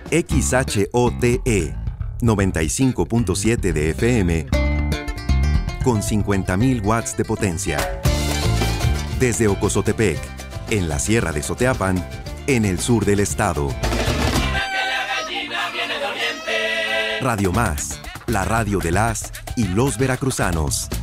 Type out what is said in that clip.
XHOTE 95.7 de FM con 50.000 watts de potencia. Desde Ocozotepec, en la Sierra de Soteapan, en el sur del estado. Radio Más, la radio de las y los veracruzanos.